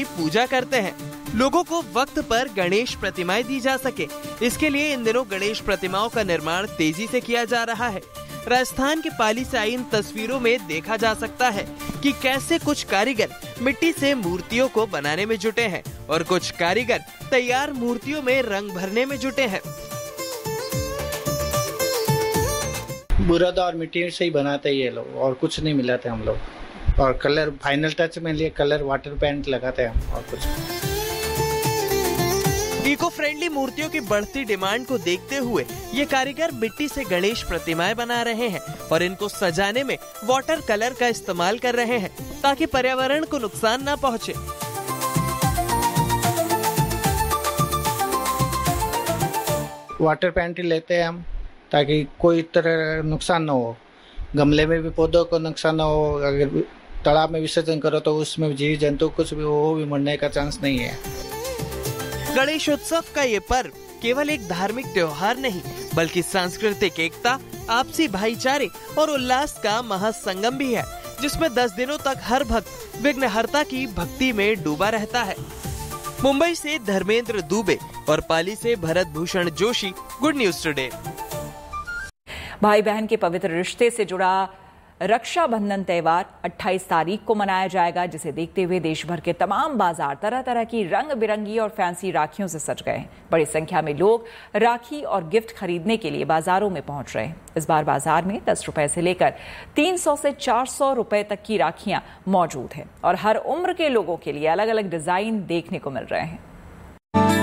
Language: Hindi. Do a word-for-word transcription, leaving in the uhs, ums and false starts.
पूजा करते हैं। लोगों को वक्त पर गणेश प्रतिमाएं दी जा सके, इसके लिए इन दिनों गणेश प्रतिमाओं का निर्माण तेजी से किया जा रहा है। राजस्थान के पाली से आई इन तस्वीरों में देखा जा सकता है कि कैसे कुछ कारीगर मिट्टी से मूर्तियों को बनाने में जुटे हैं और कुछ कारीगर तैयार मूर्तियों में रंग भरने में जुटे हैं। बुरादा और मिट्टी से ही बनाते ये लोग, और कुछ नहीं मिलाते हम लोग। और कलर फाइनल टच में लिए कलर वाटर पेंट लगाते हैं हम, और कुछ। इको फ्रेंडली मूर्तियों की बढ़ती डिमांड को देखते हुए ये कारीगर मिट्टी से गणेश प्रतिमाएं बना रहे हैं और इनको सजाने में वाटर कलर का इस्तेमाल कर रहे हैं ताकि पर्यावरण को नुकसान न पहुंचे। वाटर पेंट लेते हैं हम ताकि कोई तरह नुकसान न हो, गमले में भी पौधों को नुकसान न हो। अगर तालाब में विसर्जन करो तो उसमें जीव जंतु कुछ भी वो भी मरने का चांस नहीं है। गणेश उत्सव का ये पर्व केवल एक धार्मिक त्योहार नहीं बल्कि सांस्कृतिक एकता, आपसी भाईचारे और उल्लास का महासंगम भी है, जिसमें दस दिनों तक हर भक्त विघ्नहर्ता की भक्ति में डूबा रहता है। मुंबई से धर्मेंद्र दुबे और पाली से Bharat Bhushan Joshi, good news today. भाई बहन के पवित्र रिश्ते से जुड़ा रक्षाबंधन त्योहार अट्ठाईस तारीख को मनाया जाएगा, जिसे देखते हुए देश भर के तमाम बाजार तरह तरह की रंग बिरंगी और फैंसी राखियों से सज गए हैं। बड़ी संख्या में लोग राखी और गिफ्ट खरीदने के लिए बाजारों में पहुंच रहे हैं। इस बार बाजार में दस रुपए से लेकर तीन सौ से चार सौ रुपए तक की राखियां मौजूद हैं और हर उम्र के लोगों के लिए अलग अलग डिजाइन देखने को मिल रहे हैं।